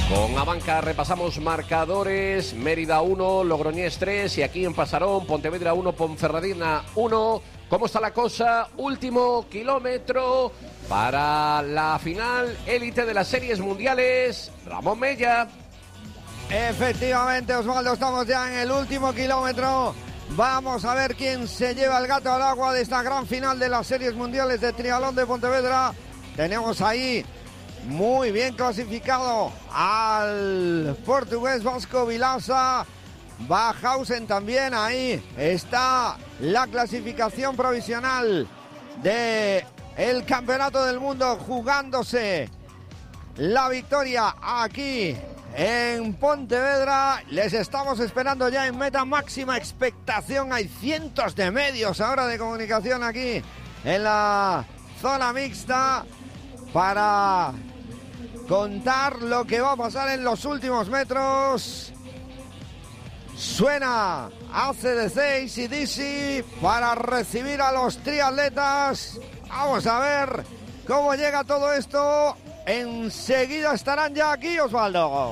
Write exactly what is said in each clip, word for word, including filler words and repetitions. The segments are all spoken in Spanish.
Con Abanca repasamos marcadores. Mérida uno, Logroñés tres y aquí en Pasarón, Pontevedra uno, Ponferradina uno. ¿Cómo está la cosa? Último kilómetro para la final élite de las series mundiales. Ramón Mella. Efectivamente, Osvaldo, estamos ya en el último kilómetro. Vamos a ver quién se lleva el gato al agua de esta gran final de las series mundiales de triatlón de Pontevedra. Tenemos ahí muy bien clasificado al portugués Vasco Vilaça. Bajhausen también, ahí está la clasificación provisional de el Campeonato del Mundo, jugándose la victoria aquí en Pontevedra. Les estamos esperando ya en meta, máxima expectación. Hay cientos de medios ahora de comunicación aquí en la zona mixta para contar lo que va a pasar en los últimos metros. Suena A C D C, A C D C para recibir a los triatletas. Vamos a ver cómo llega todo esto. Enseguida estarán ya aquí, Osvaldo.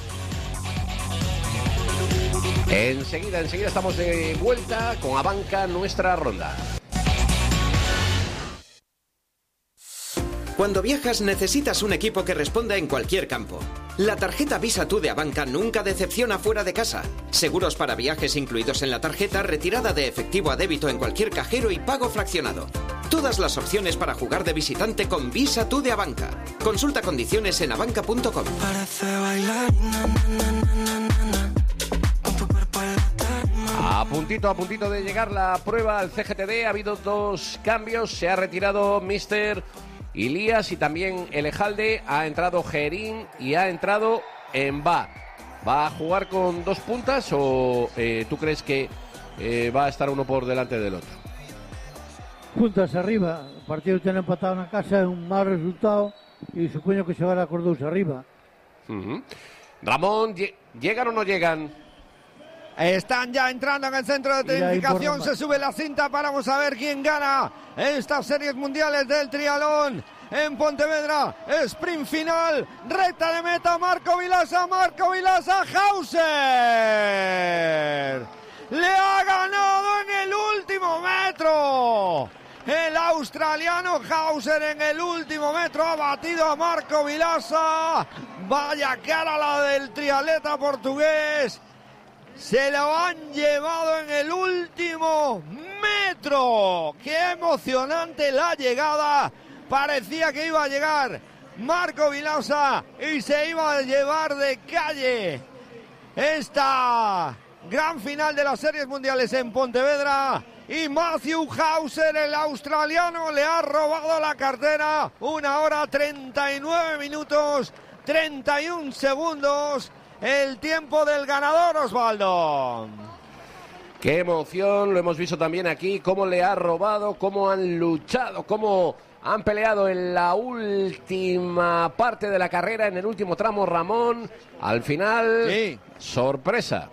Enseguida, enseguida estamos de vuelta con Abanca, nuestra ronda. Cuando viajas necesitas un equipo que responda en cualquier campo. La tarjeta Visa Tú de Abanca nunca decepciona fuera de casa. Seguros para viajes incluidos en la tarjeta, retirada de efectivo a débito en cualquier cajero y pago fraccionado. Todas las opciones para jugar de visitante con Visa Tú de Abanca. Consulta condiciones en abanca punto com. A puntito, a puntito de llegar la prueba al C G T D. Ha habido dos cambios. Se ha retirado míster Ilías y también Elejalde. Ha entrado Gerín y ha entrado Emba. ¿Va a jugar con dos puntas o eh, tú crees que eh, va a estar uno por delante del otro? Puntas arriba. O partido ten empatado na casa, é un mal resultado e supoño que se van a con dous arriba. Uh-huh. Ramón, ¿llegan o no llegan? Están ya entrando en el centro de tecnificación, se sube la cinta, vamos a ver quién gana estas series mundiales del triatlón en Pontevedra. Sprint final, recta de meta, Marco Vilaça, Marco Vilaça, Hauser le ha ganado en el último metro. El australiano Hauser en el último metro ha batido a Marco Vilaça. Vaya cara la del triatleta portugués. Se lo han llevado en el último metro. ¡Qué emocionante la llegada! Parecía que iba a llegar Marco Vilaça y se iba a llevar de calle esta gran final de las series mundiales en Pontevedra. Y Matthew Hauser, el australiano, le ha robado la cartera. Una hora treinta y nueve minutos, treinta y un segundos. El tiempo del ganador, Osvaldo. Qué emoción, lo hemos visto también aquí, cómo le ha robado, cómo han luchado, cómo han peleado en la última parte de la carrera, en el último tramo, Ramón. Al final, sí. sorpresa.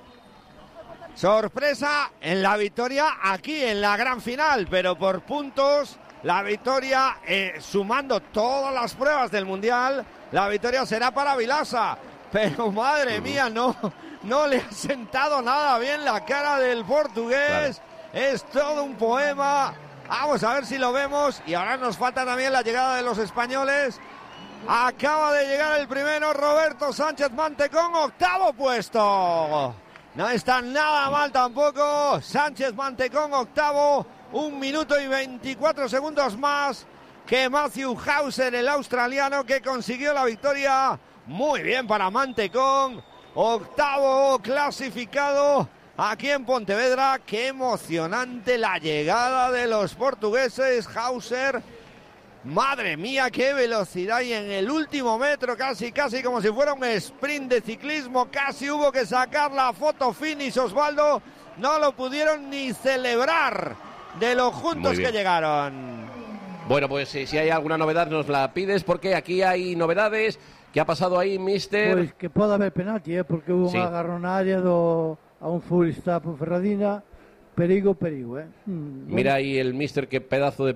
Sorpresa en la victoria aquí en la gran final, pero por puntos, la victoria, eh, sumando todas las pruebas del Mundial, la victoria será para Vilaça. Pero madre mía, no, no le ha sentado nada bien la cara del portugués. Claro. Es todo un poema. Vamos a ver si lo vemos. Y ahora nos falta también la llegada de los españoles. Acaba de llegar el primero, Roberto Sánchez Mantecón, octavo puesto. No está nada mal tampoco. Sánchez Mantecón, octavo. Un minuto y veinticuatro segundos más que Matthew Hauser, el australiano, que consiguió la victoria. Muy bien para Mantecón, octavo clasificado aquí en Pontevedra. Qué emocionante la llegada de los portugueses. Hauser, madre mía, qué velocidad, y en el último metro, casi, casi como si fuera un sprint de ciclismo, casi hubo que sacar la foto finish, Osvaldo. No lo pudieron ni celebrar de lo juntos que llegaron. Bueno, pues si, si hay alguna novedad nos la pides, porque aquí hay novedades. ¿Qué ha pasado ahí, mister? Pois que pode haber penalti, eh, porque hubo sí. unha agarronaria do, a un futbolista Ponferradina. Perigo, perigo, eh. Mm, Mira bueno. ahí el mister, qué pedazo de,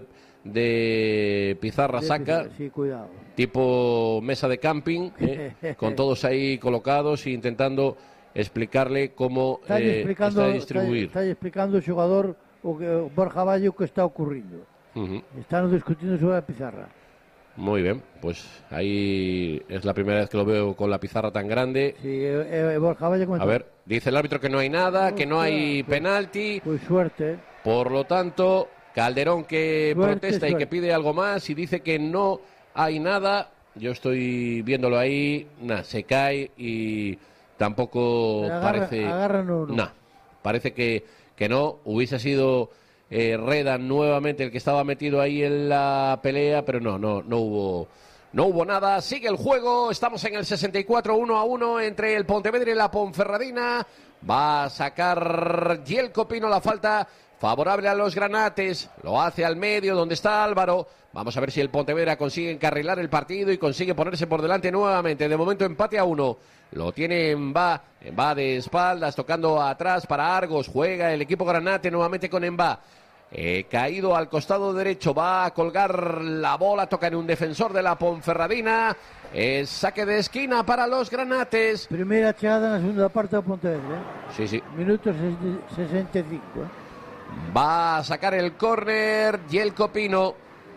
de Pizarra De saca, Pizarra, sí, cuidado. tipo mesa de camping, ¿eh? Con todos ahí colocados e intentando explicarle cómo Está eh, explicando, está a distribuir. Está, está explicando o xogador o que Borja Valle o que está ocurrindo. Uh-huh. Están discutindo sobre a Pizarra. Muy bien, pues ahí es la primera vez que lo veo con la pizarra tan grande. Sí, eh, eh, Borja Valle A ver, dice el árbitro que no hay nada, que no hay pues, penalti. Pues suerte. Por lo tanto, Calderón que Suerte, protesta y suerte. que pide algo más y dice que no hay nada. Yo estoy viéndolo ahí, nada, se cae y tampoco Agarra- parece... agarra no, no. Nah, parece que, que no. Hubiese sido eh, Redan nuevamente el que estaba metido ahí en la pelea, pero no, no, no hubo... No hubo nada, sigue el juego, estamos en el sesenta y cuatro, uno a uno entre el Pontevedra y la Ponferradina. Va a sacar Yelko Pino la falta favorable a los granates, lo hace al medio donde está Álvaro. Vamos a ver si el Pontevedra consigue encarrilar el partido y consigue ponerse por delante nuevamente. De momento empate a uno, lo tiene Emba, Emba de espaldas, tocando atrás para Argos, juega el equipo granate nuevamente con Emba. Eh, caído al costado derecho, va a colgar la bola, toca en un defensor de la Ponferradina. Eh, saque de esquina para los granates. Primeira chegada na segunda parte do Pontevedra, eh? Sí, sí. Minuto sesenta e cinco, eh? Va a sacar el córner Yelko Pino.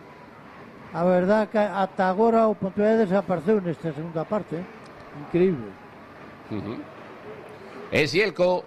A verdad que ata agora o Pontevedra desapareceu nesta segunda parte, eh? Increíble. Uh-huh. Es Yelko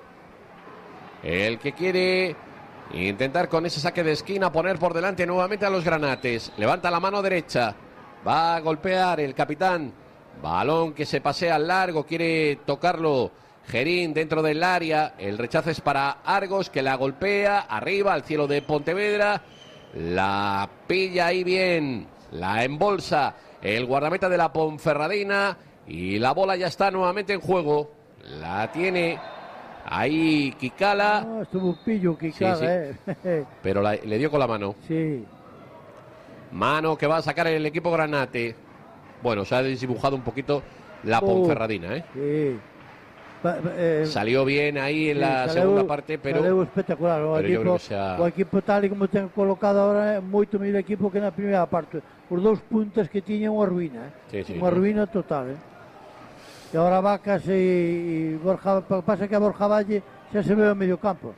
el que quiere intentar con ese saque de esquina poner por delante nuevamente a los granates. Levanta la mano derecha, va a golpear el capitán. Balón que se pasea al largo, quiere tocarlo Gerín dentro del área. El rechazo es para Argos, que la golpea arriba al cielo de Pontevedra. La pilla ahí bien, la embolsa el guardameta de la Ponferradina y la bola ya está nuevamente en juego. La tiene ahí Kikala. No, estuvo un pillo Kikala, Sí, sí. eh. Pero la- le dio con la mano. Sí. Mano que va a sacar el equipo granate. Bueno, se ha desdibujado un poquito la Oh, Ponferradina, ¿eh? Sí. Pa- pa- eh, Salió bien ahí en sí, la saleu- segunda parte, pero... saleu espectacular. O pero yo equipo, creo que sea- o equipo tal e como ten colocado ahora é moito mellor equipo que na primeira parte. Os dous puntas que tiña unha ruína, eh? Sí, sí, unha no. ruína total, eh? E agora Vacas e, e Borja, pasa que a Borja Valle xa se ve ao medio campo.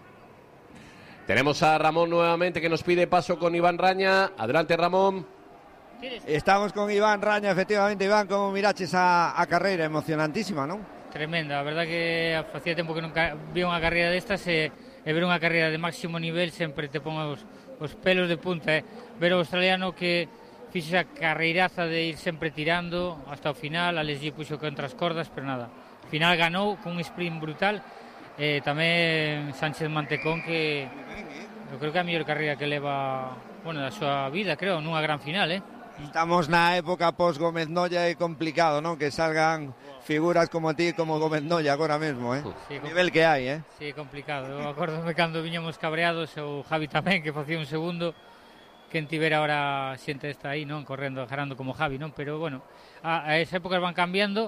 Tenemos a Ramón nuevamente que nos pide paso con Iván Raña. Adelante, Ramón. Estamos con Iván Raña, efectivamente. Iván, como miraches a, a carreira emocionantísima, non? Tremenda, a verdad que facía tempo que nunca vi unha carreira destas e, e ver unha carreira de máximo nivel sempre te pon os, os pelos de punta, eh? Ver o australiano que fixo esa carreiraza de ir sempre tirando hasta o final, Alex G puxo contra as cordas, pero nada, ao final ganou con un sprint brutal. E tamén Sánchez Mantecón, que eu creo que é a mellor carreira que leva, bueno, da súa vida, creo, nunha gran final, eh? Estamos na época post Gómez Noya e complicado, non? Que salgan figuras como ti, como Gómez Noya agora mesmo, eh? Sí, O nivel que hai, eh? Sí, complicado. Eu acordome cando viñamos cabreados, o Javi tamén, que facía un segundo, quen tivera ahora xente está aí, non? Correndo, jarando como Javi, non? Pero, bueno, a, a esas épocas van cambiando,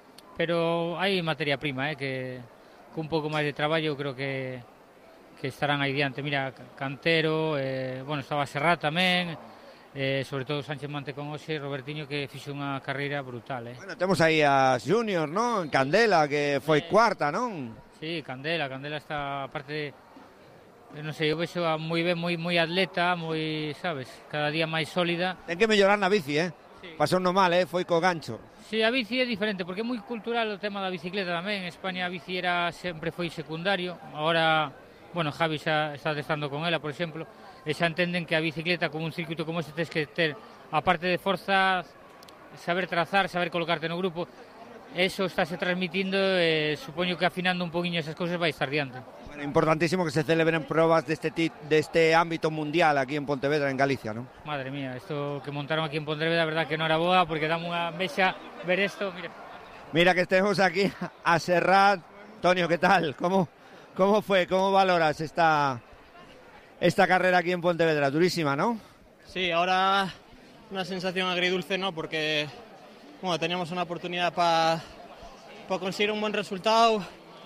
pero hai materia prima, eh? Que con un pouco máis de traballo eu creo que que estarán aí diante. Mira, Cantero, eh, bueno, estaba Serrat tamén, eh, sobre todo Sánchez Mantecón hoxe, Robertiño, que fixo unha carreira brutal, eh? Bueno, temos aí as Junior, non? Candela, que foi cuarta, non? Sí, Candela, Candela está, aparte, de, non sei, eu vexo a moi ben, moi moi atleta, moi, sabes, cada día máis sólida. Ten que mellorar na bici, eh? Sí. Pasou no mal, eh? Foi co gancho. Sí, a bici é diferente, porque é moi cultural o tema da bicicleta tamén. En España a bici era, sempre foi secundario, agora, bueno, Javi xa está testando con ela, por exemplo, e xa entenden que a bicicleta, como un circuito como este, tens que ter, aparte de forza, saber trazar, saber colocarte no grupo. Eso estáse transmitindo e supoño que afinando un poquinho esas cousas vai estar diante. Bueno, importantísimo que se celebren probas deste tit, deste ámbito mundial aquí en Pontevedra, en Galicia, non? Madre mía, isto que montaron aquí en Pontevedra, a verdad que non era boa, porque dame unha mexa ver isto, mira. Mira que estemos aquí a Serrat. Antonio, ¿qué tal? ¿Cómo, cómo fue? ¿Cómo valoras esta, esta carrera aquí en Pontevedra? Durísima, ¿no? Sí, ahora una sensación agridulce, ¿no? Porque bueno, teníamos una oportunidad para pa conseguir un buen resultado.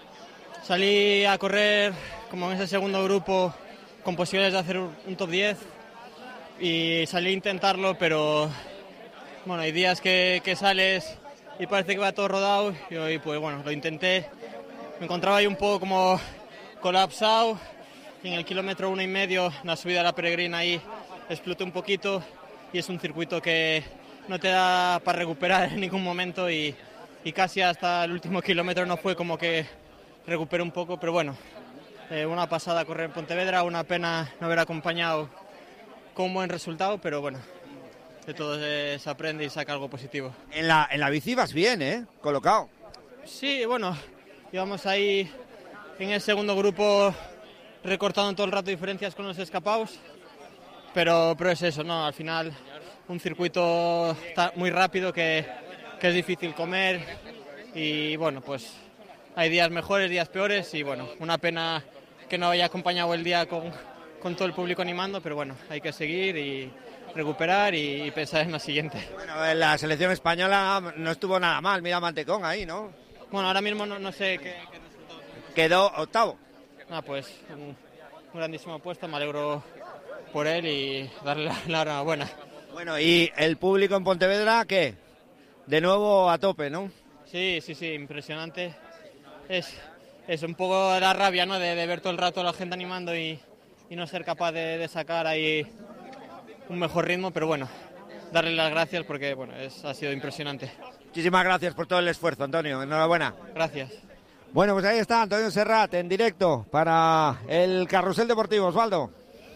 Salí a correr como en ese segundo grupo con posibilidades de hacer un top diez y salí a intentarlo, pero bueno, hay días que, que sales y parece que va todo rodado, y hoy pues bueno, lo intenté, me encontraba ahí un poco como colapsado, y en el kilómetro uno y medio, en la subida a la Peregrina ahí, exploté un poquito, y es un circuito que no te da para recuperar en ningún momento, y, y casi hasta el último kilómetro no fue como que recuperé un poco, pero bueno, eh, una pasada correr en Pontevedra, una pena no haber acompañado con un buen resultado, pero bueno, de todo se, se aprende y saca algo positivo. En la, en la bici vas bien, ¿eh? Colocado. Sí, bueno, íbamos ahí en el segundo grupo recortando todo el rato diferencias con los escapados, pero, pero es eso, ¿no? Al final un circuito muy rápido que, que es difícil comer y bueno, pues hay días mejores, días peores y bueno, una pena que no haya acompañado el día con, con todo el público animando, pero bueno, hay que seguir y recuperar y pensar en la siguiente. Bueno, en la selección española no estuvo nada mal, mira Mantecón ahí, ¿no? Bueno, ahora mismo no, no sé qué, qué resultado. Quedó octavo. Ah, pues un, un grandísimo puesto, me alegro por él y darle la, la enhorabuena. Bueno, ¿y el público en Pontevedra qué? De nuevo a tope, ¿no? Sí, sí, sí, impresionante. Es, es un poco la rabia, ¿no? De, de ver todo el rato a la gente animando y, y no ser capaz de, de sacar ahí un mejor ritmo, pero bueno, darle las gracias porque bueno, es, ha sido impresionante. Muchísimas gracias por todo el esfuerzo, Antonio. Enhorabuena. Gracias. Bueno, pues ahí está Antonio Serrat en directo para el Carrusel Deportivo. Osvaldo.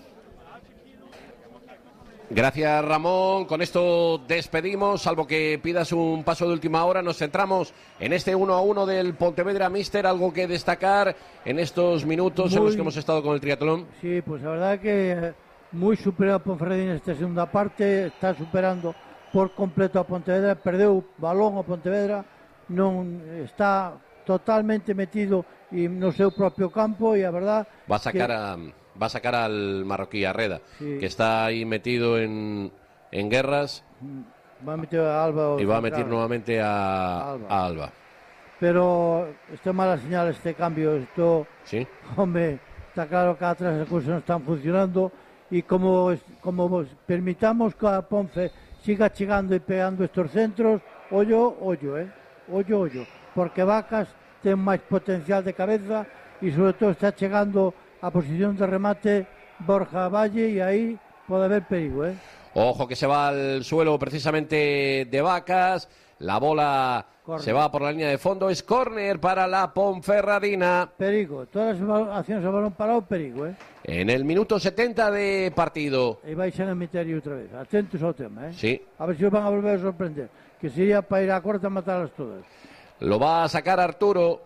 Gracias, Ramón. Con esto despedimos, salvo que pidas un paso de última hora. Nos centramos en este uno a uno del Pontevedra Míster. ¿Algo que destacar en estos minutos muy, en los que hemos estado con el triatlón? Sí, pues la verdad que muy superado a Ponferradina en esta segunda parte. Está superando por completo a Pontevedra. Perdeu balón a Pontevedra. Non está totalmente metido no seu propio campo e a verdad... Va a sacar que... a... Va a sacar al marroquí, a Reda, sí, que está ahí metido en, en guerras. Va a meter a Alba. Y va a meter nuevamente a Alba. a Alba. Pero esto es mala señal, este cambio. Esto, ¿sí? Hombre, está claro que atrás las cosas no están funcionando. Y como, como permitamos que a Ponce siga llegando y pegando estos centros, hoyo, hoyo, ¿eh? Hoyo, hoyo. Porque Vacas tiene más potencial de cabeza y sobre todo está llegando a posición de remate Borja Valle y ahí puede haber peligro, ¿eh? Ojo que se va al suelo precisamente de Vacas, la bola corner. Se va por la línea de fondo, es córner para la Ponferradina. Perigo, todas las acciones a balón parado, perigo, ¿eh? En el minuto setenta de partido. Y vais a meter ahí otra vez, atentos al tema, ¿eh? Sí. A ver si os van a volver a sorprender, que sería para ir a corta a matarlas todas. Lo va a sacar Arturo,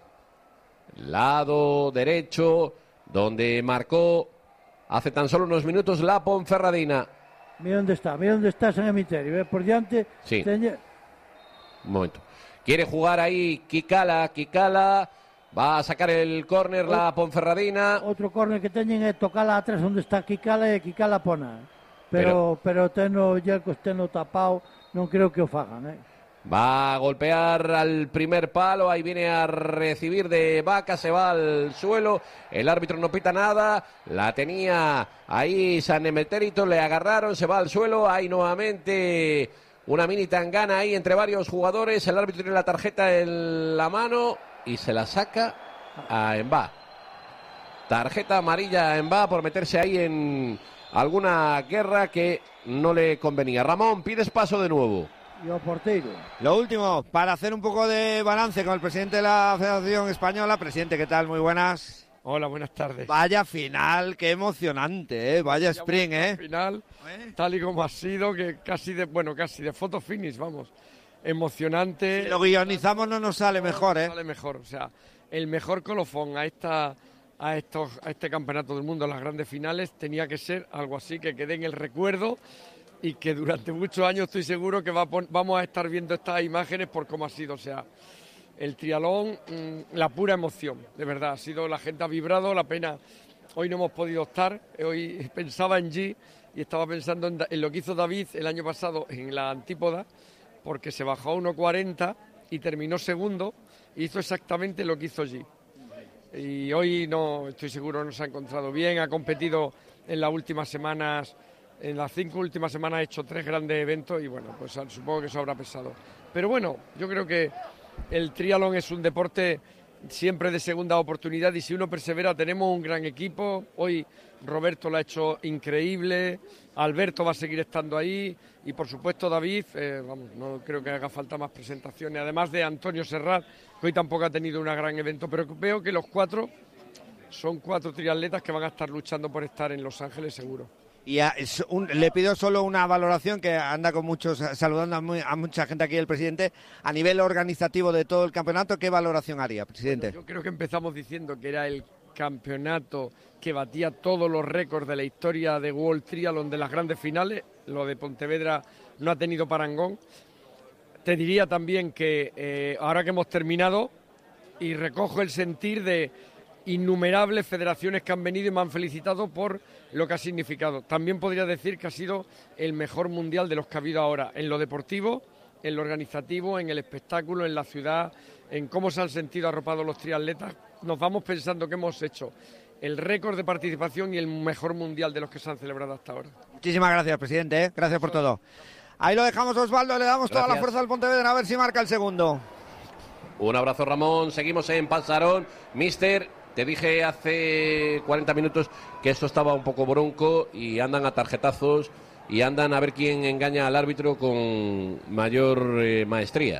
lado derecho, donde marcó hace tan solo unos minutos la Ponferradina. Mira dónde está, mira dónde está San Emiterio, ¿eh? Por diante. Sí. Tenye... Un momento. Quiere jugar ahí Kikala, Kikala. Va a sacar el córner la Ponferradina. Otro córner que teñen é tocala atrás onde está Kikala e Kikala pona. Pero, pero, pero teno Yelcos teno tapado, non creo que o fagan, eh. Va a golpear al primer palo, ahí viene a recibir de Vaca, se va al suelo, el árbitro no pita nada, la tenía ahí San Emetérito, le agarraron, se va al suelo, hay nuevamente una mini tangana ahí entre varios jugadores, el árbitro tiene la tarjeta en la mano y se la saca a Embá. Tarjeta amarilla a Embá por meterse ahí en alguna guerra que no le convenía. Ramón, pides paso de nuevo. Yo portero. Lo último, para hacer un poco de balance con el presidente de la Federación Española. Presidente, ¿qué tal? Muy buenas. Hola, buenas tardes. Vaya final, qué emocionante, ¿eh? Vaya sprint, ¿eh? Final, tal y como ha sido, que casi de, bueno, casi de photo finish, vamos. Emocionante. Si lo guionizamos no nos sale mejor, ¿eh? No sale mejor, o sea, el mejor colofón a esta, a estos, a este campeonato del mundo, las grandes finales, tenía que ser algo así que quede en el recuerdo. Y que durante muchos años estoy seguro que va a pon- vamos a estar viendo estas imágenes por cómo ha sido. O sea, el triatlón, mmm, la pura emoción, de verdad. Ha sido, la gente ha vibrado, la pena. Hoy no hemos podido estar. Hoy pensaba en G y estaba pensando en, en lo que hizo David el año pasado en la Antípoda, porque se bajó a uno cuarenta y terminó segundo. Y hizo exactamente lo que hizo G. Y hoy no, estoy seguro, no se ha encontrado bien. Ha competido en las últimas semanas en las cinco últimas semanas ha hecho tres grandes eventos y bueno, pues supongo que eso habrá pesado. Pero bueno, yo creo que el triatlón es un deporte siempre de segunda oportunidad y si uno persevera tenemos un gran equipo. Hoy Roberto lo ha hecho increíble, Alberto va a seguir estando ahí y por supuesto David, eh, vamos, no creo que haga falta más presentaciones, además de Antonio Serrat, que hoy tampoco ha tenido un gran evento, pero veo que los cuatro son cuatro triatletas que van a estar luchando por estar en Los Ángeles seguro. Y a, un, le pido solo una valoración, que anda con muchos, saludando a, muy, a mucha gente aquí el presidente, a nivel organizativo de todo el campeonato, ¿qué valoración haría, presidente? Bueno, yo creo que empezamos diciendo que era el campeonato que batía todos los récords de la historia de World Triathlon de las grandes finales, lo de Pontevedra no ha tenido parangón. Te diría también que eh, ahora que hemos terminado, y recojo el sentir de innumerables federaciones que han venido y me han felicitado por lo que ha significado. También podría decir que ha sido el mejor mundial de los que ha habido ahora, en lo deportivo, en lo organizativo, en el espectáculo, en la ciudad, en cómo se han sentido arropados los triatletas. Nos vamos pensando que hemos hecho el récord de participación y el mejor mundial de los que se han celebrado hasta ahora. Muchísimas gracias, presidente, ¿eh? Gracias por todo. Ahí lo dejamos, Osvaldo, le damos Gracias. toda la fuerza al Pontevedra, a ver si marca el segundo. Un abrazo, Ramón. Seguimos en Pasarón. Mister, te dije hace cuarenta minutos que esto estaba un poco bronco y andan a tarjetazos y andan a ver quién engaña al árbitro con mayor eh, maestría.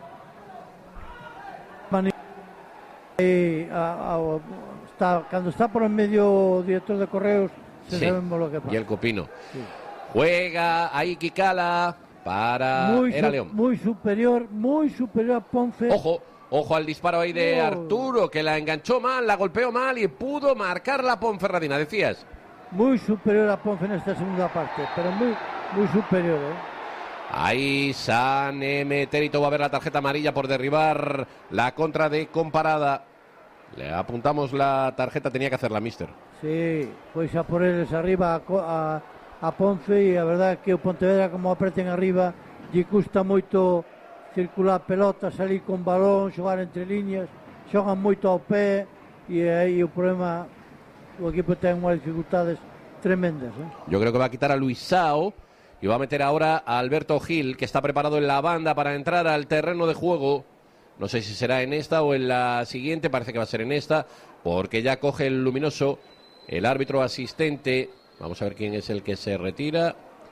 Eh, a, a, está, cuando está por el medio director de correos, se Sí. sabemos lo que pasa. Y el Copino. Sí. Juega ahí Kikala para Muy, Era su- León. muy superior, muy superior a Ponce. Ojo, ojo al disparo ahí de Oh. Arturo, que la enganchó mal, la golpeó mal y pudo marcar la Ponferradina, decías. Muy superior a Ponce en esta segunda parte, pero muy, muy superior, ¿eh? Ahí San Emeterito va a ver la tarjeta amarilla por derribar la contra de Comparada. Le apuntamos la tarjeta, tenía que hacerla, mister. Sí, pois a por eles arriba a, Co- a, a Ponce e a verdade é que o Pontevedra como apreten arriba lle custa moito circular pelota, salir con balón, xogar entre líneas, xogan moito ao pé e aí o problema, o equipo ten unhas dificultades tremendas, eh? Yo creo que va a quitar a Luisao y va a meter ahora a Alberto Gil, que está preparado en la banda para entrar al terreno de juego. No sé si será en esta o en la siguiente, parece que va a ser en esta, porque ya coge el luminoso el árbitro asistente. Vamos a ver quién es el que se retira.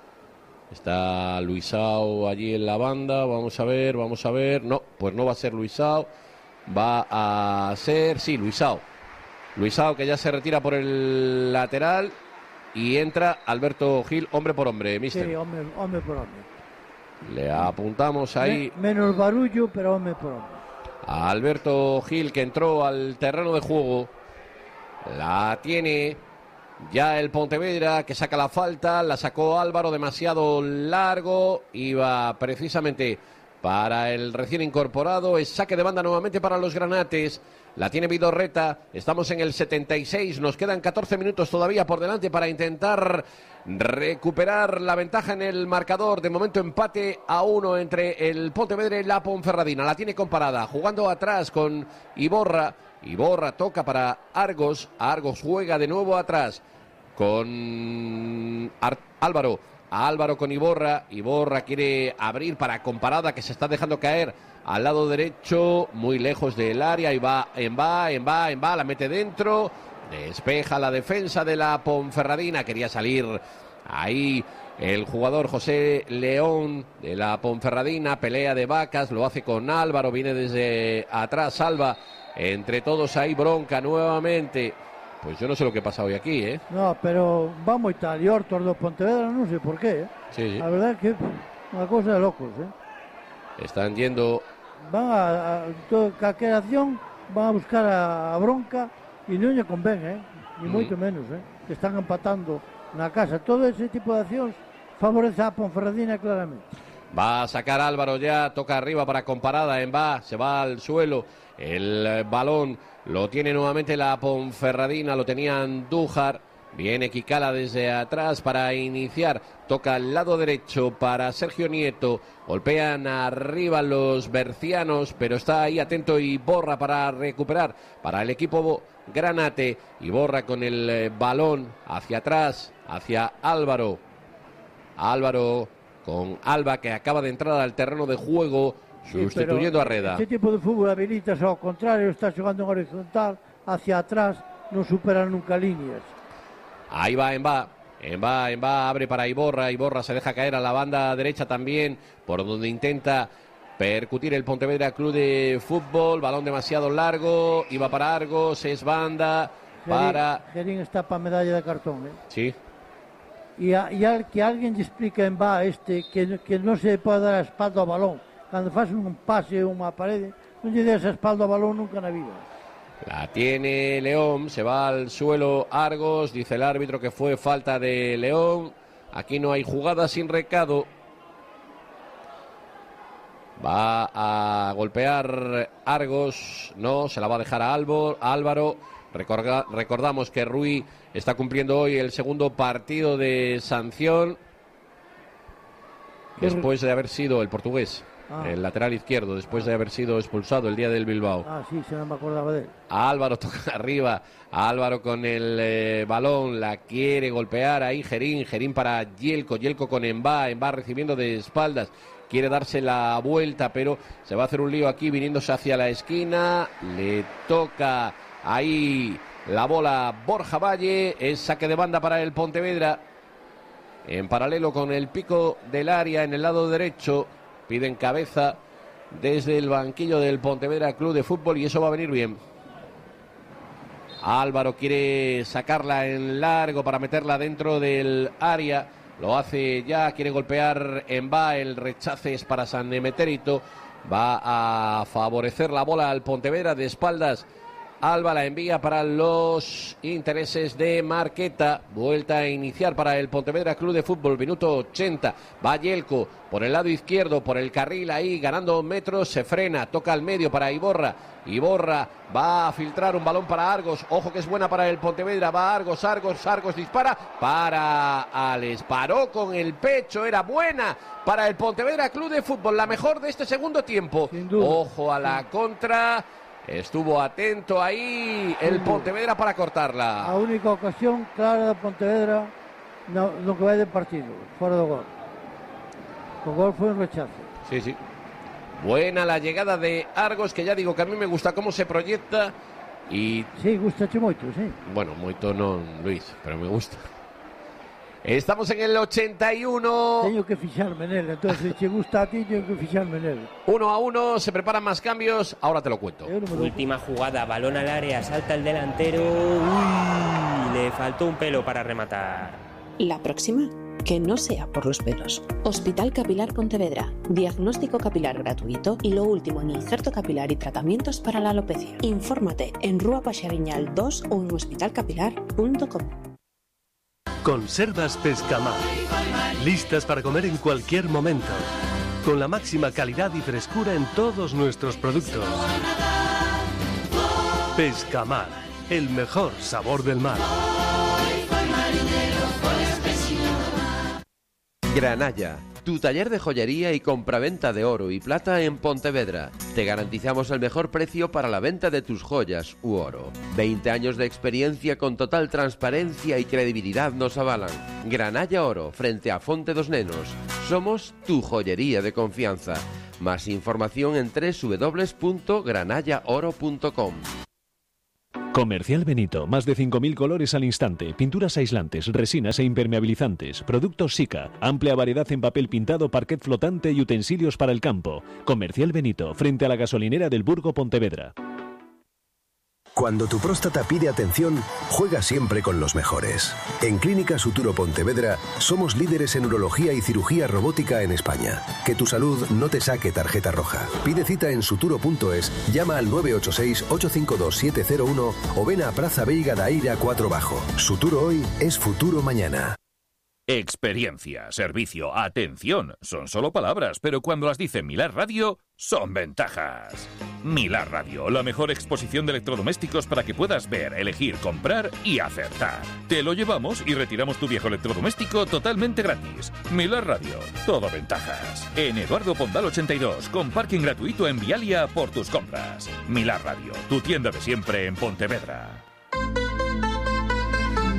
Está Luisao allí en la banda, vamos a ver, vamos a ver. No, pues no va a ser Luisao, va a ser, sí, Luisao. Luisao, que ya se retira por el lateral y entra Alberto Gil, hombre por hombre, mister. Sí, hombre, hombre por hombre. Le apuntamos ahí Me- menos barullo, pero hombre por hombre. a Alberto Gil, que entró al terreno de juego. La tiene ya el Pontevedra, que saca la falta. La sacó Álvaro, demasiado largo. Iba precisamente para el recién incorporado. Es saque de banda nuevamente para los granates. La tiene Vidorreta. Estamos en el setenta y seis. Nos quedan catorce minutos todavía por delante para intentar recuperar la ventaja en el marcador. De momento empate a uno entre el Pontevedra y la Ponferradina. La tiene comparada, jugando atrás con Iborra. Iborra toca para Argos. Argos juega de nuevo atrás con Ar- Álvaro. A Álvaro con Iborra. Iborra quiere abrir para Comparada, que se está dejando caer al lado derecho, muy lejos del área. Y va, en va, en va, en va, la mete dentro. Despeja la defensa de la Ponferradina. Quería salir ahí el jugador José León de la Ponferradina. Pelea de vacas, lo hace con Álvaro. Viene desde atrás, salva. Entre todos hay bronca nuevamente. Pues yo no sé lo que pasa hoy aquí, ¿eh? No, pero va moi tal, e Hortos do Pontevedra non sei por qué, eh? Sí, sí. A verdade é que unha cousa de locos, eh? Están yendo. Van a, a todo, calquera acción van a buscar a, a bronca e non lle convén, eh? Ni Mm. moito menos, eh? Que están empatando na casa. Todo ese tipo de accións favorece a Ponferradina claramente. Va a sacar Álvaro ya, toca arriba para Comparada, en va, se va al suelo. El eh, balón lo tiene nuevamente la Ponferradina, lo tenía Andújar. Viene Kikala desde atrás para iniciar. Toca al lado derecho para Sergio Nieto. Golpean arriba los bercianos, pero está ahí atento Iborra para recuperar para el equipo Granate. Iborra con el eh, balón hacia atrás, hacia Álvaro. Álvaro con Alba, que acaba de entrar al terreno de juego, sustituyendo sí, a Reda. Este tipo de fútbol habilita, ao contrario, está jugando en horizontal, hacia atrás, no supera nunca líneas. Ahí va Emba, Emba, Emba abre para Iborra, Iborra se deja caer a la banda derecha también, por donde intenta percutir el Pontevedra Club de Fútbol, balón demasiado largo, iba para Argos, es banda para... Gerín está para medalla de cartón, ¿eh? Sí. Y, a, y al, que alguien le explique en va este que, que no se puede dar a espalda ao balón. Cando faz un pase ou unha parede, non lle des a espalda ao balón nunca na vida. La tiene León, se va al suelo Argos, dice el árbitro que fue falta de León. Aquí no hay jugada sin recado. Va a golpear Argos, no, se la va a dejar a Albo, a Álvaro. Recorda, recordamos que Rui está cumpliendo hoy el segundo partido de sanción después de haber sido el portugués, ah. el lateral izquierdo, después de haber sido expulsado el día del Bilbao. Ah, sí, se no me acordaba de él. A Álvaro toca arriba, a Álvaro con el eh, balón, la quiere golpear ahí Gerín, Gerín para Yelko, Yelko con Emba, Emba recibiendo de espaldas. Quiere darse la vuelta, pero se va a hacer un lío aquí viniéndose hacia la esquina. Le toca ahí la bola Borja Valle. Es saque de banda para el Pontevedra. En paralelo con el pico del área en el lado derecho. Piden cabeza desde el banquillo del Pontevedra Club de Fútbol y eso va a venir bien. Álvaro quiere sacarla en largo para meterla dentro del área. Lo hace ya, quiere golpear Emba, el rechace es para San Emetérito, va a favorecer la bola al Pontevedra de espaldas. Alba la envía para los intereses de Marqueta, vuelta a iniciar para el Pontevedra Club de Fútbol, minuto ochenta, va Yelko por el lado izquierdo, por el carril ahí, ganando metros, se frena, toca al medio para Iborra, Iborra va a filtrar un balón para Argos, ojo que es buena para el Pontevedra, va Argos, Argos, Argos dispara, para Alex, paró con el pecho, era buena para el Pontevedra Club de Fútbol, la mejor de este segundo tiempo, ojo a la contra. Estuvo atento ahí el Pontevedra para cortarla. A única ocasión clara de Pontevedra no, no que vai de partido, fora do gol. O gol foi un rechazo. Sí, sí. Buena la llegada de Argos, que ya digo que a mí me gusta cómo se proyecta y... Sí, gustache moito, sí. Bueno, moito non, Luis, pero me gusta. Estamos en el ochenta y uno. Tengo que fijarme en él, entonces si gusta a ti, tengo que fijarme en él. Uno a uno, se preparan más cambios, ahora te lo cuento. No Última jugada, balón al área, salta el delantero. Uy, le faltó un pelo para rematar. La próxima, que no sea por los pelos. Hospital Capilar Pontevedra. Diagnóstico capilar gratuito y lo último en injerto capilar y tratamientos para la alopecia. Infórmate en Rúa Paxariñal dos o en hospital capilar punto com. Conservas Pescamar. Listas para comer en cualquier momento. Con la máxima calidad y frescura en todos nuestros productos. Pescamar. El mejor sabor del mar. Granalla, tu taller de joyería y compraventa de oro y plata en Pontevedra. Te garantizamos el mejor precio para la venta de tus joyas u oro. veinte años de experiencia con total transparencia y credibilidad nos avalan. Granalla Oro, frente a Fonte dos Nenos. Somos tu joyería de confianza. Más información en doble u doble u doble u punto granalla oro punto com. Comercial Benito, más de cinco mil colores al instante, pinturas aislantes, resinas e impermeabilizantes, productos Sika, amplia variedad en papel pintado, parquet flotante y utensilios para el campo. Comercial Benito, frente a la gasolinera del Burgo Pontevedra. Cuando tu próstata pide atención, juega siempre con los mejores. En Clínica Suturo Pontevedra somos líderes en urología y cirugía robótica en España. Que tu salud no te saque tarjeta roja. Pide cita en suturo punto es, llama al nueve ocho seis, ocho cinco dos, siete cero uno o ven a Praza Veiga da Eira cuatro Bajo. Suturo hoy es futuro mañana. Experiencia, servicio, atención, son solo palabras, pero cuando las dice Milar Radio, son ventajas. Milar Radio, la mejor exposición de electrodomésticos para que puedas ver, elegir, comprar y acertar. Te lo llevamos y retiramos tu viejo electrodoméstico totalmente gratis. Milar Radio, todo ventajas. En Eduardo Pondal ochenta y dos, con parking gratuito en Vialia por tus compras. Milar Radio, tu tienda de siempre en Pontevedra.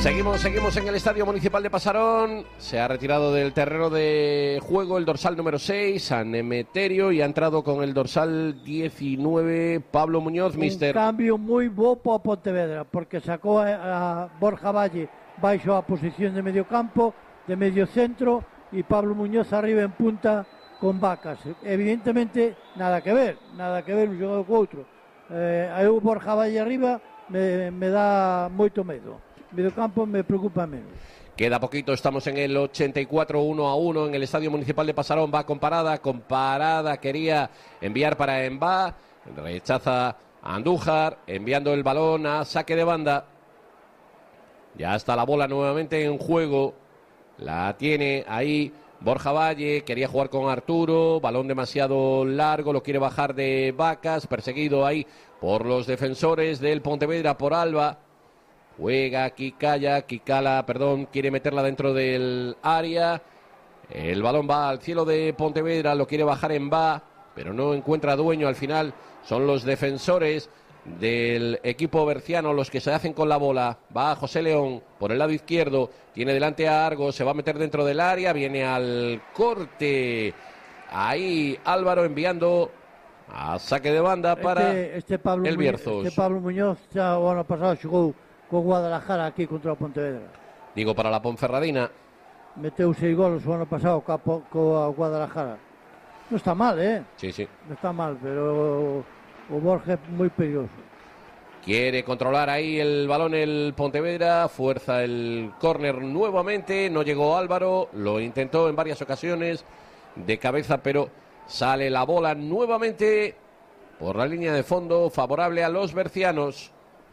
Seguimos, seguimos en el Estadio Municipal de Pasarón. Se ha retirado del terreno de juego el dorsal número seis, San Emeterio, y ha entrado con el dorsal diecinueve, Pablo Muñoz. Un mister cambio muy bopo a Pontevedra, porque sacó a, a Borja Valle baixo a posición de medio campo, de medio centro, y Pablo Muñoz arriba en punta con Vacas. Evidentemente, nada que ver, nada que ver un xogador co outro. Eh, aí o Borja Valle arriba me, me dá moito medo. Medio campo me preocupa menos. Queda poquito, estamos en el ochenta y cuatro, uno a uno en el Estadio Municipal de Pasarón. Va con Parada, con Parada quería enviar para Embá, rechaza a Andújar, enviando el balón a saque de banda. Ya está la bola nuevamente en juego, la tiene ahí Borja Valle, quería jugar con Arturo, balón demasiado largo, lo quiere bajar de Vacas, perseguido ahí por los defensores del Pontevedra, por Alba. Juega Kikaya, Kikala, perdón, quiere meterla dentro del área. El balón va al cielo de Pontevedra, lo quiere bajar en va, pero no encuentra dueño. Al final son los defensores del equipo berciano los que se hacen con la bola. Va José León por el lado izquierdo, tiene delante a Argos, se va a meter dentro del área, viene al corte. Ahí Álvaro enviando a saque de banda para este, este Pablo el Bierzos. Muñoz, este Pablo Muñoz xa o ano pasado xogou co Guadalajara aquí contra o Pontevedra. Digo, para la Ponferradina. Meteu seis golos o ano pasado co, co Guadalajara. Non está mal, eh? Sí, sí. Non está mal, pero o Borja é moi peligroso. Quiere controlar ahí el balón el Pontevedra, fuerza el córner nuevamente, no llegó Álvaro, lo intentó en varias ocasiones de cabeza, pero sale la bola nuevamente por la línea de fondo, favorable a los bercianos.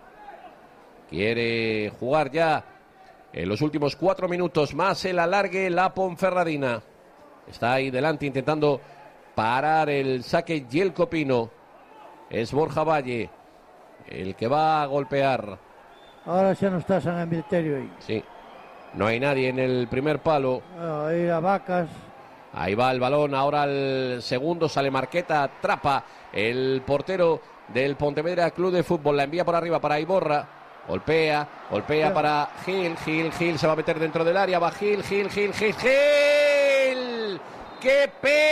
Quiere jugar ya en los últimos cuatro minutos más el alargue la Ponferradina. Está ahí delante intentando parar el saque Yelko Pino. Es Borja Valle el que va a golpear. Ahora ya no está San Emeterio ahí. Sí, no hay nadie en el primer palo. Ahí a Vacas. Ahí va el balón, ahora el segundo, sale Marqueta, atrapa el portero del Pontevedra Club de Fútbol, la envía por arriba para Iborra. Golpea, golpea para Gil, Gil, Gil se va a meter dentro del área, va Gil, Gil, Gil, Gil, Gil. ¡Qué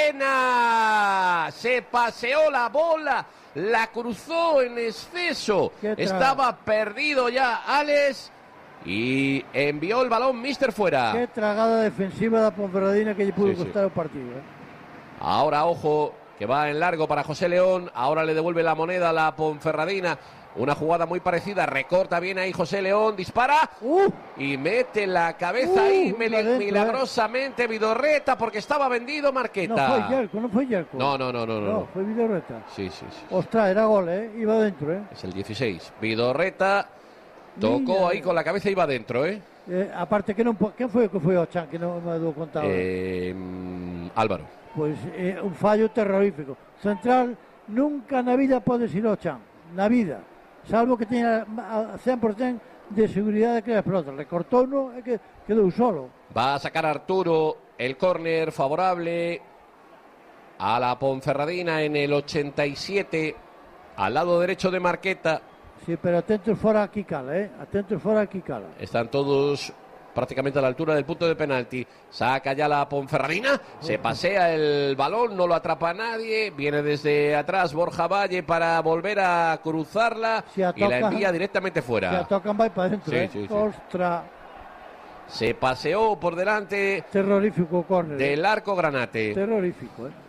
pena! Se paseó la bola, la cruzó en exceso. Estaba perdido ya Alex y envió el balón míster fuera. Qué tragada defensiva da Ponferradina que lle pudo Sí, sí. costar o partido. Eh? Ahora, ojo, que va en largo para José León. Ahora le devuelve la moneda a la Ponferradina. Una jugada muy parecida, recorta bien ahí José León, dispara uh, y mete la cabeza uh, ahí mil- adentro, milagrosamente Vidorreta porque estaba vendido Marqueta. No fue Yerko, no fue Yerko. No, no, no, no, no. No, fue Vidorreta. Sí, sí, sí. Ostras, era gol, ¿eh? Iba adentro, ¿eh? Es el dieciséis. Vidorreta tocó Mira. ahí con la cabeza y iba adentro, ¿eh? eh aparte, que non, po- quen foi o que foi ao chan, que non me dou contado? Eh, mm, Álvaro. Pois eh, un fallo terrorífico. Central nunca na vida podes ir ao chan, na vida. Salvo que teña a cien por ciento de seguridade que a pelota. Recortou no e que quedou solo. Va a sacar Arturo el córner favorable a la Ponferradina en el ochenta y siete, al lado derecho de Marqueta. Sí, pero atentos fora a Kikala, eh? Atentos fora a Kikala. Están todos prácticamente a la altura del punto de penalti. Saca ya la Ponferradina, se pasea el balón, no lo atrapa nadie. Viene desde atrás Borja Valle para volver a cruzarla y la toca- envía directamente Se fuera. a tocan vai para dentro, Sí, eh? sí, sí. Ostras, Se paseó por delante terrorífico o córner. eh. del arco Granate. Terrorífico, eh?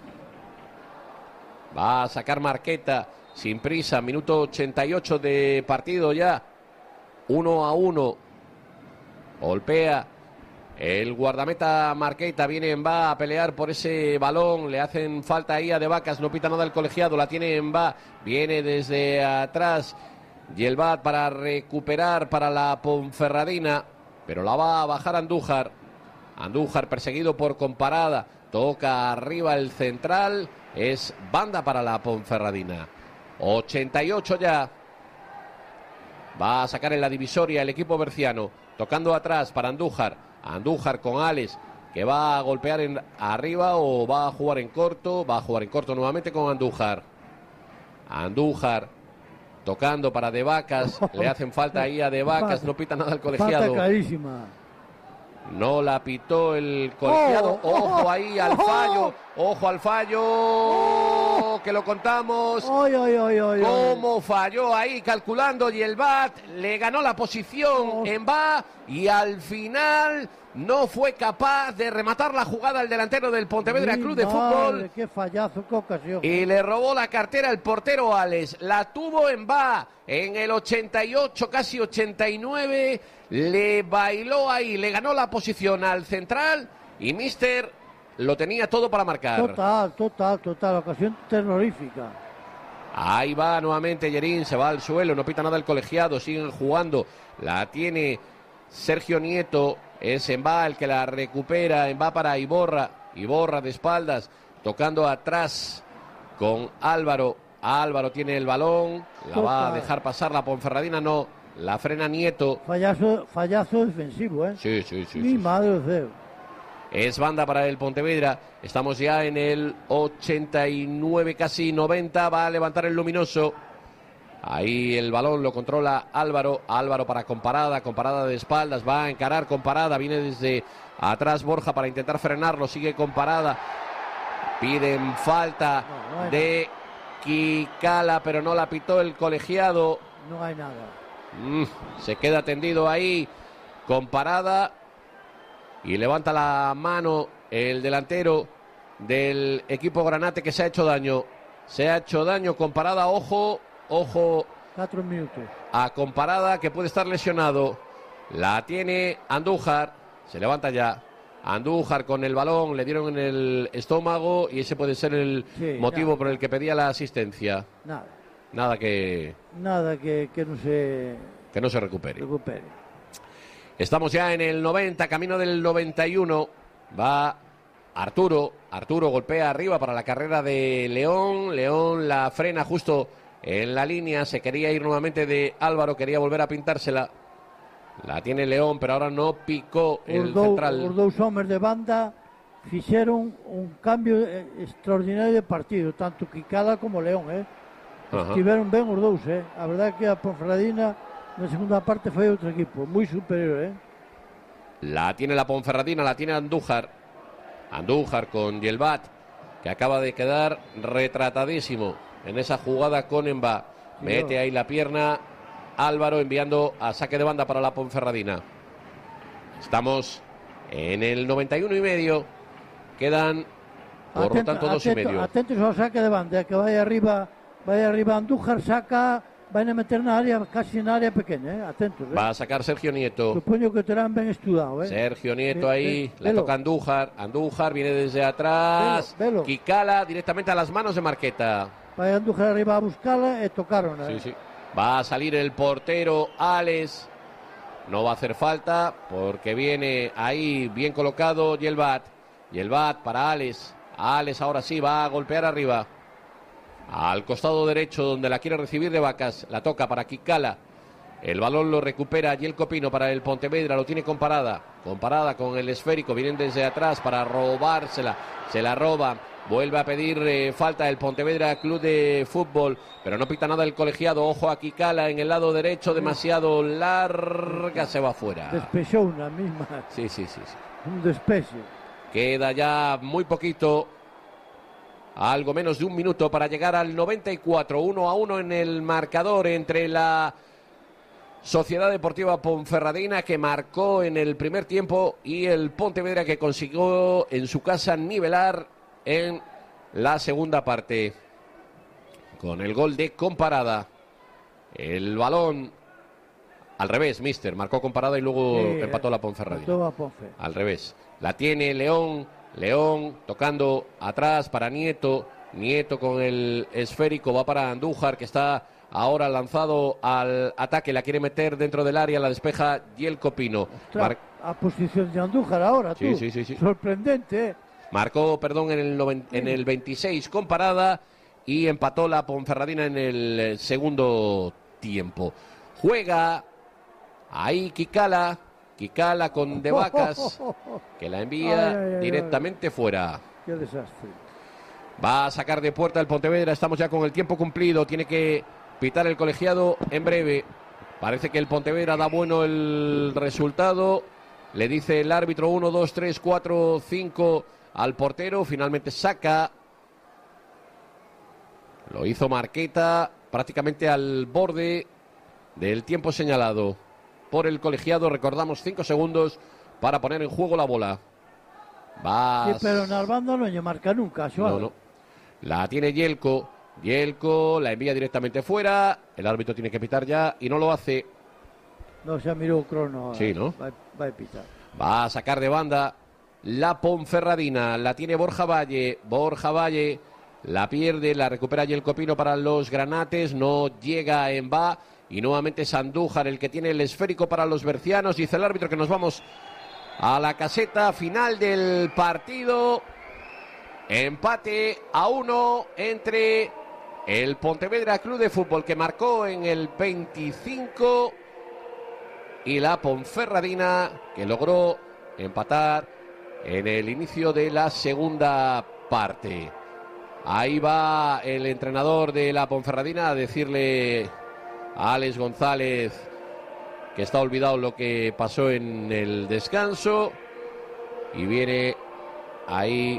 Va a sacar Marqueta sin prisa, minuto ochenta y ocho de partido ya. Uno a uno. Golpea el guardameta Marqueta, viene en va a pelear por ese balón, le hacen falta ahí a De Vacas, no pita nada el colegiado, la tiene en va, viene desde atrás Yelbat para recuperar para la Ponferradina, pero la va a bajar Andújar. Andújar perseguido por Comparada, toca arriba el central, es banda para la Ponferradina. ochenta y ocho ya. Va a sacar en la divisoria el equipo berciano, tocando atrás para Andújar. Andújar con Alex, que va a golpear en arriba o va a jugar en corto. Va a jugar en corto nuevamente con Andújar. Andújar tocando para De Vacas, le hacen falta ahí a De Vacas, no pita nada el colegiado. Falta clarísima. No la pitó el colegiado. Oh, ojo oh, ahí al oh, fallo. Ojo al fallo. Oh, que lo contamos. Oy, oy, oy, oy, Cómo falló ahí calculando y el Bat le ganó la posición oh. en Va y al final no fue capaz de rematar la jugada el delantero del Pontevedra Club de Fútbol. Qué fallazo, qué ocasión. Y le robó la cartera el portero Alex. La tuvo en Va en el ochenta y ocho, casi ochenta y nueve. Le bailó ahí, le ganó la posición al central y Mister lo tenía todo para marcar. Total, total, total, ocasión terrorífica. Ahí va nuevamente Yerín, se va al suelo, no pita nada el colegiado, siguen jugando. La tiene Sergio Nieto, es Envá el que la recupera, Envá para Iborra, Iborra de espaldas, tocando atrás con Álvaro. Álvaro tiene el balón, la total. Va a dejar pasar la Ponferradina, no. La frena Nieto. Fallazo, fallazo defensivo, ¿eh? Sí, sí, sí. Mi sí, madre sí. Ceo. Es banda para el Pontevedra. Estamos ya en el ochenta y nueve, casi noventa. Va a levantar el luminoso. Ahí el balón lo controla Álvaro. Álvaro para Comparada. Comparada de espaldas. Va a encarar Comparada. Viene desde atrás Borja para intentar frenarlo. Sigue Comparada. Piden falta no, no de Kikala, pero no la pitó el colegiado. No hay nada. Mm, se queda tendido ahí con Parada y levanta la mano el delantero del equipo Granate que se ha hecho daño. Se ha hecho daño con Parada, ojo, ojo. Cuatro minutos. A Comparada que puede estar lesionado. La tiene Andújar, se levanta ya. Andújar con el balón, le dieron en el estómago y ese puede ser el sí, motivo nada. por el que pedía la asistencia. Nada. Nada que... Nada que, que no se... Que no se recupere. recupere. Estamos ya en el noventa, camino del noventa y uno. Va Arturo. Arturo golpea arriba para la carrera de León. León la frena justo en la línea. Se quería ir nuevamente de Álvaro. Quería volver a pintársela. La tiene León, pero ahora no picó el os dou, central. Os dous homes de banda fixeron un cambio extraordinario de partido. Tanto Kikala como León, eh. Estiveron ben os dous, eh? A verdade que a Ponferradina na segunda parte foi outro equipo, moi superior, eh? La tiene la Ponferradina, la tiene Andújar. Andújar con Yelvat, que acaba de quedar retratadísimo en esa jugada con Envá. Sí, mete ahí la pierna Álvaro enviando a saque de banda para la Ponferradina. Estamos en el noventa y uno y medio. Quedan, por atento, lo tanto, dos atento, y medio. Atentos ao saque de banda, que vai arriba... Vaya arriba Andújar, saca, van a meter na área, casi na área pequeña, eh? Atentos. Eh? Va a sacar Sergio Nieto. Supoño que terán ben estudado, eh? Sergio Nieto eh, ahí, eh, le toca Andújar, Andújar viene desde atrás, velo, velo. Kikala directamente a las manos de Marqueta. Vaya Andújar arriba a buscarla, e tocaron, eh? Sí, sí. Va a salir el portero Alex, no va a hacer falta, porque viene ahí bien colocado Yelvat, Yelvat para Alex, Alex ahora sí va a golpear arriba. Al costado derecho donde la quiere recibir De Vacas, la toca para Kikala, el balón lo recupera Yel Copino para el Pontevedra, lo tiene Comparada, Comparada con el esférico, vienen desde atrás para robársela, se la roba, vuelve a pedir eh, falta el Pontevedra Club de Fútbol, pero no pita nada el colegiado, ojo a Kikala en el lado derecho, demasiado larga, se va fuera. Despechó una misma. Sí, sí, sí, sí. Un despeche. Queda ya muy poquito. Algo menos de un minuto para llegar al noventa y cuatro, uno a uno en el marcador entre la Sociedad Deportiva Ponferradina, que marcó en el primer tiempo, y el Pontevedra, que consiguió en su casa nivelar en la segunda parte con el gol de Comparada. El balón al revés, mister, marcó Comparada y luego sí, empató la Ponferradina. Ponfe. Al revés. La tiene León. León tocando atrás para Nieto, Nieto con el esférico, va para Andújar, que está ahora lanzado al ataque, la quiere meter dentro del área, la despeja Yel Copino. Mar... A posición de Andújar ahora, sí, tú. Sí, sí, sí. Sorprendente, ¿eh? Marcó, perdón, en el, noven... sí. en el veintiséis con Parada y empató la Ponferradina en el segundo tiempo. Juega ahí Kikala. Kikala con De Vacas, que la envía ay, ay, ay, directamente ay. fuera. Qué desastre. Va a sacar de puerta el Pontevedra, estamos ya con el tiempo cumplido, tiene que pitar el colegiado en breve. Parece que el Pontevedra da bueno el resultado. Le dice el árbitro uno, dos, tres, cuatro, cinco al portero. Finalmente saca. Lo hizo Marqueta prácticamente al borde del tiempo señalado por el colegiado. Recordamos cinco segundos para poner en juego la bola. Va. Sí, pero en Albando no se marca nunca, no, no. La tiene Yelko. Yelko la envía directamente fuera. El árbitro tiene que pitar ya y no lo hace. No se miró el crono. Sí, ¿no? Va, va a pitar. Va a sacar de banda la Ponferradina. La tiene Borja Valle. Borja Valle la pierde, la recupera Yelko Pino para los granates. No llega en va. Y nuevamente es Andújar el que tiene el esférico para los bercianos. Dice el árbitro que nos vamos a la caseta final del partido. Empate a uno entre el Pontevedra Club de Fútbol, que marcó en el veinticinco, y la Ponferradina, que logró empatar en el inicio de la segunda parte. Ahí va el entrenador de la Ponferradina a decirle a Alex González que está olvidado lo que pasó en el descanso, y viene ahí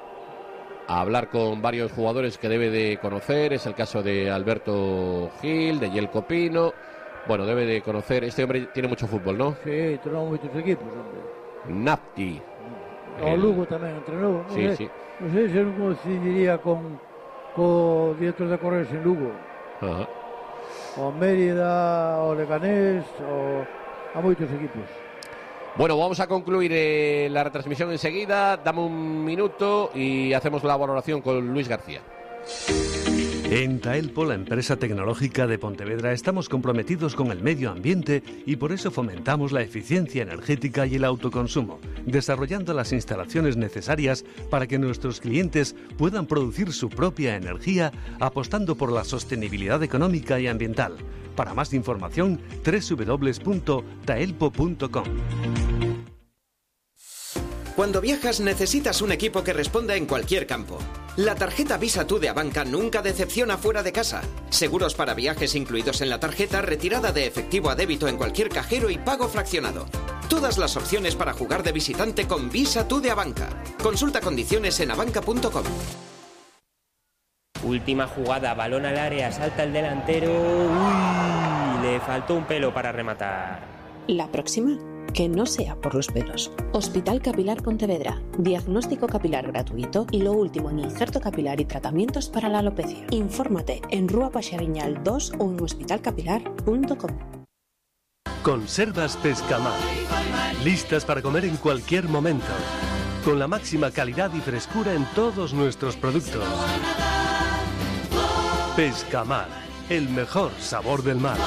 a hablar con varios jugadores que debe de conocer. Es el caso de Alberto Gil, de Yelko Pino. Bueno, debe de conocer. Este hombre tiene mucho fútbol, ¿no? Sí, entrenó muchos equipos, hombre. Nafti. O el... Lugo también entrenó. No sí, sé, sí. No sé si no coincidiría con, con director de correos en Lugo. Ajá. O Mérida, o Leganés, o a muchos equipos. Bueno, vamos a concluir eh, la retransmisión enseguida. Dame un minuto y hacemos la valoración con Luis García. En Taelpo, la empresa tecnológica de Pontevedra, estamos comprometidos con el medio ambiente y por eso fomentamos la eficiencia energética y el autoconsumo, desarrollando las instalaciones necesarias para que nuestros clientes puedan producir su propia energía, apostando por la sostenibilidad económica y ambiental. Para más información, doble u doble u doble u punto taelpo punto com. Cuando viajas necesitas un equipo que responda en cualquier campo. La tarjeta Visa Tú de Abanca nunca decepciona fuera de casa. Seguros para viajes incluidos en la tarjeta, retirada de efectivo a débito en cualquier cajero y pago fraccionado. Todas las opciones para jugar de visitante con Visa Tú de Abanca. Consulta condiciones en abanca punto com. Última jugada, balón al área, salta el delantero. Uy, le faltó un pelo para rematar. La próxima, que no sea por los pelos. Hospital Capilar Pontevedra. Diagnóstico capilar gratuito y lo último en injerto capilar y tratamientos para la alopecia. Infórmate en Rúa Paxariñal dos o en hospital capilar punto com. Conservas Pescamar. Listas para comer en cualquier momento. Con la máxima calidad y frescura en todos nuestros productos. Pescamar, el mejor sabor del mar.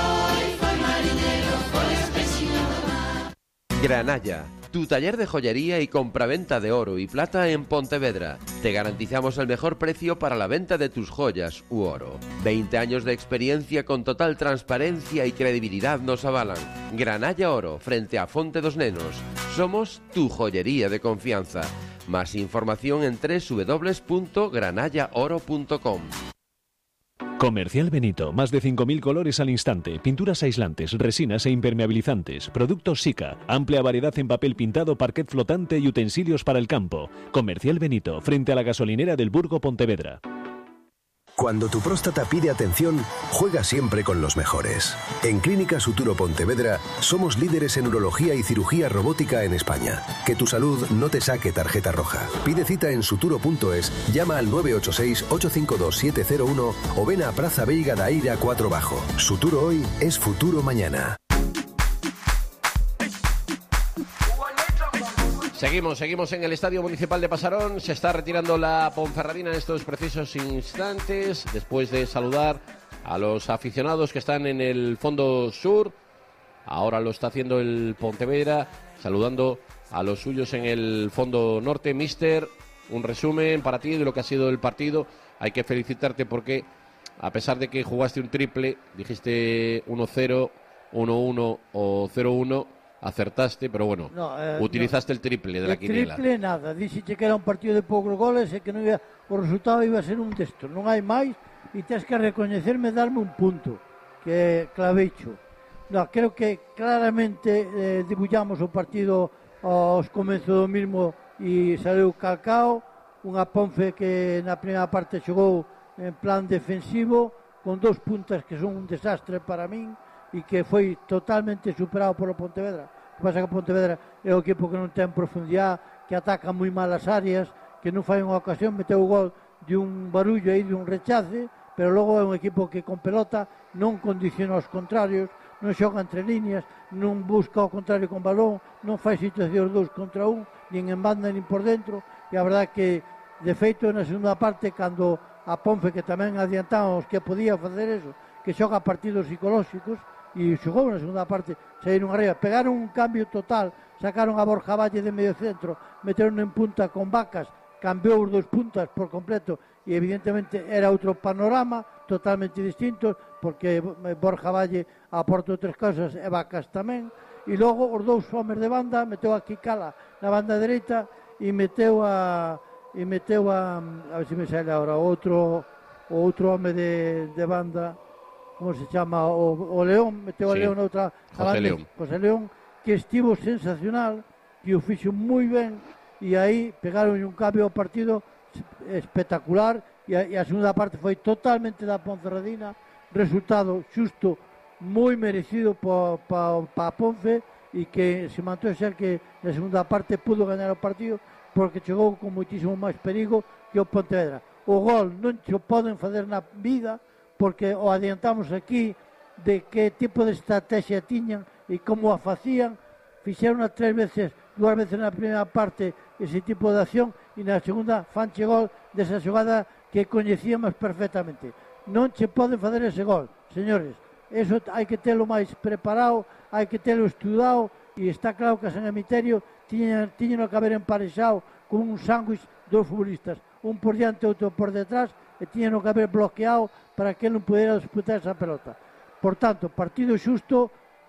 Granalla, tu taller de joyería y compraventa de oro y plata en Pontevedra. Te garantizamos el mejor precio para la venta de tus joyas u oro. veinte años de experiencia con total transparencia y credibilidad nos avalan. Granalla Oro, frente a Fonte dos Nenos. Somos tu joyería de confianza. Más información en doble u doble u doble u punto granalla oro punto com. Comercial Benito, más de cinco mil colores al instante, pinturas aislantes, resinas e impermeabilizantes, productos Sica, amplia variedad en papel pintado, parquet flotante y utensilios para el campo. Comercial Benito, frente a la gasolinera del Burgo Pontevedra. Cuando tu próstata pide atención, juega siempre con los mejores. En Clínica Suturo Pontevedra somos líderes en urología y cirugía robótica en España. Que tu salud no te saque tarjeta roja. Pide cita en suturo punto es, llama al nueve ocho seis, ocho cinco dos, siete cero uno o ven a Praza Veiga da Eira cuatro Bajo. Suturo hoy es futuro mañana. Seguimos, seguimos en el Estadio Municipal de Pasarón. Se está retirando la Ponferradina en estos precisos instantes, después de saludar a los aficionados que están en el fondo sur. Ahora lo está haciendo el Pontevedra, saludando a los suyos en el fondo norte. Mister, un resumen para ti de lo que ha sido el partido. Hay que felicitarte porque, a pesar de que jugaste un triple, dijiste uno cero, uno uno o cero uno, acertaste, pero bueno, no, eh, utilizaste no. el triple de, de la quiniela. Triple nada, dixe que era un partido de poucos goles e que non iba, o resultado iba a ser un destos, non hai máis, e tens que recoñecerme e darme un punto, que é Clavicho. No, creo que claramente eh, debullamos o partido aos comenzos do mismo e saliu calcao, unha Ponfe que na primeira parte xogou en plan defensivo, con dos puntas que son un desastre para min, e que foi totalmente superado polo Pontevedra. O que pasa que o Pontevedra é o equipo que non ten profundidade, que ataca moi mal as áreas, que non fai unha ocasión, meteu o gol de un barullo aí, de un rechace, pero logo é un equipo que con pelota non condiciona aos contrarios, non xoga entre líneas, non busca ao contrario con balón, non fai situacións dous contra un, nin en banda nin por dentro, e a verdade que, de feito, na segunda parte, cando a Ponfe, que tamén adiantamos que podía facer eso, que xoga partidos psicolóxicos, e xogou na segunda parte, saíron arriba, pegaron un cambio total, sacaron a Borja Valle de medio centro, meteron en punta con Vacas, cambiou os dos puntas por completo, e evidentemente era outro panorama totalmente distinto, porque Borja Valle aportou tres cosas e Vacas tamén, e logo os dous homes de banda, meteu a Kikala na banda dereita e meteu a e meteu a a ver se me sale agora outro o outro home de, de banda, como se chama, o, o León, meteu sí. a León outra José León. José León, que estivo sensacional, que o fixo moi ben, e aí pegaron un cambio ao partido espectacular, e a, e a segunda parte foi totalmente da Ponferradina, resultado xusto, moi merecido para pa, pa Ponfe, e que se mantou a ser que na segunda parte pudo ganar o partido, porque chegou con moitísimo máis perigo que o Pontevedra. O gol non se poden fazer na vida, porque o adiantamos aquí de que tipo de estrategia tiñan e como a facían. Fixeron a tres veces, dúas veces na primeira parte ese tipo de acción, e na segunda fanche gol desa xogada que coñecíamos perfectamente. Non se pode fazer ese gol, señores. Eso hai que telo máis preparado, hai que telo estudado, e está claro que a San Emiterio tiñan, tiñan que haber emparexado con un sándwich dos futbolistas, un por diante e outro por detrás, e tiñan que haber bloqueado para que non pudera disputar esa pelota. Por tanto, partido xusto,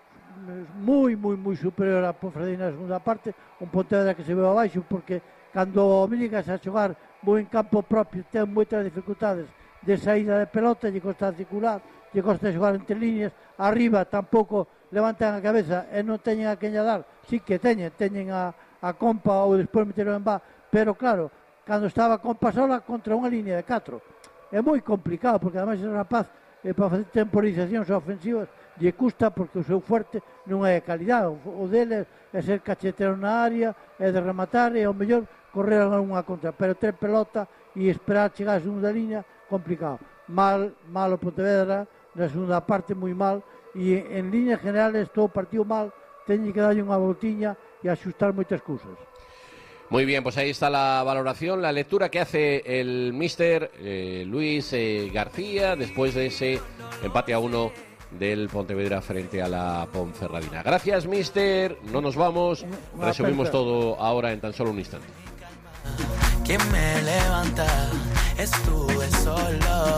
moi, moi, moi superior a Ponferradina na segunda parte, un Pontevedra que se veu abaixo, porque cando obrigas a xogar moi en campo propio ten moitas dificultades de saída de pelota, lle costa circular, lle costa xogar entre líneas, arriba tampouco levantan a cabeza e non teñen a queña dar, sí que teñen, teñen a, a Compa ou despois meteron en va, pero claro, cando estaba Compa sola contra unha línea de catro, é moi complicado, porque ademais ese rapaz eh, para facer temporizacións ofensivas lle custa, porque o seu fuerte non é calidad, o, o dele é ser cachetero na área, é de rematar, e ao mellor correr a unha contra, pero ter pelota e esperar chegar a segunda línea, complicado. Mal, mal o Pontevedra, na segunda parte moi mal, e en líneas generales todo o partido mal, teñe que darlle unha voltiña e axustar moitas cousas. Muy bien, pues ahí está la valoración, la lectura que hace el míster eh, Luis eh, García después de ese empate a uno del Pontevedra frente a la Ponferradina. Gracias, míster, no nos vamos, resumimos todo ahora en tan solo un instante. Quien me levanta, estuve solo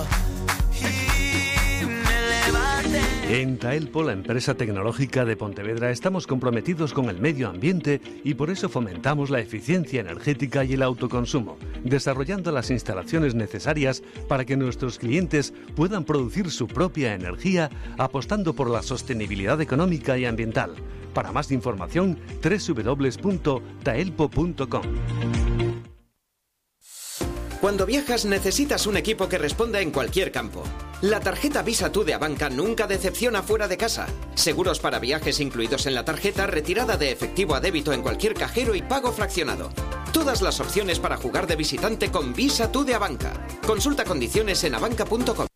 y me levanté. En Taelpo, la empresa tecnológica de Pontevedra, estamos comprometidos con el medio ambiente y por eso fomentamos la eficiencia energética y el autoconsumo, desarrollando las instalaciones necesarias para que nuestros clientes puedan producir su propia energía, apostando por la sostenibilidad económica y ambiental. Para más información, doble u doble u doble u punto taelpo punto com. Cuando viajas necesitas un equipo que responda en cualquier campo. La tarjeta Visa Tú de Abanca nunca decepciona fuera de casa. Seguros para viajes incluidos en la tarjeta, retirada de efectivo a débito en cualquier cajero y pago fraccionado. Todas las opciones para jugar de visitante con Visa Tú de Abanca. Consulta condiciones en abanca punto com.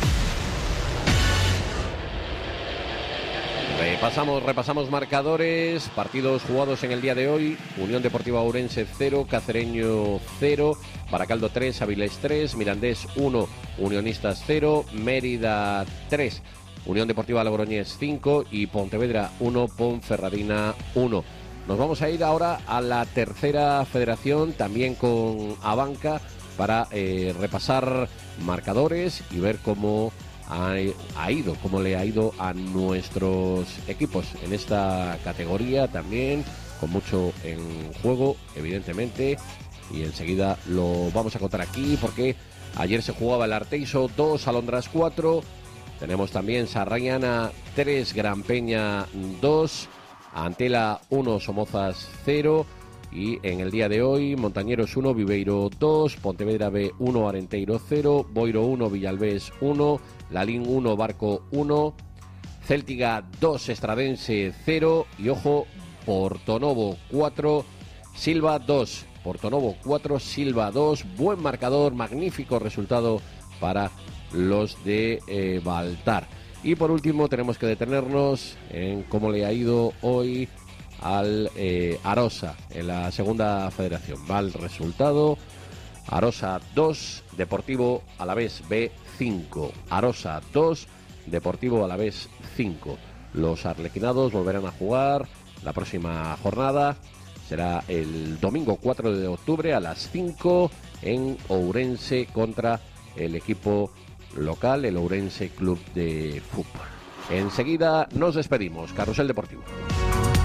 Repasamos, repasamos marcadores, partidos jugados en el día de hoy. Unión Deportiva Ourense cero, Cacereño cero, Baracaldo tres, Avilés tres, Mirandés uno, Unionistas cero, Mérida tres, Unión Deportiva Logroñés cinco y Pontevedra uno, Ponferradina uno. Nos vamos a ir ahora a la tercera federación, también con Abanca, para eh, repasar marcadores y ver cómo Ha, ha ido, cómo le ha ido a nuestros equipos en esta categoría también, con mucho en juego, evidentemente, y enseguida lo vamos a contar aquí porque Ayer se jugaba el Arteiso dos, Alondras cuatro. Tenemos también Sarrañana tres, Gran Peña dos, Antela uno, Somozas cero. Y en el día de hoy, Montañeros uno, Viveiro dos, Pontevedra B uno, Arenteiro cero, Boiro uno, Villalbés uno, Lalín uno, Barco uno, Céltiga dos, Estradense cero y, ojo, Portonovo cuatro, Silva dos. Portonovo cuatro, Silva dos. Buen marcador, magnífico resultado para los de eh, Baltar. Y por último tenemos que detenernos en cómo le ha ido hoy al eh, Arosa en la segunda federación. Va el resultado: Arosa dos, Deportivo Alavés B cinco. Arosa dos, Deportivo Alavés cinco. Los arlequinados volverán a jugar la próxima jornada. Será el domingo cuatro de octubre a las cinco en Ourense contra el equipo local, el Ourense Club de Fútbol. Enseguida nos despedimos. Carrusel Deportivo.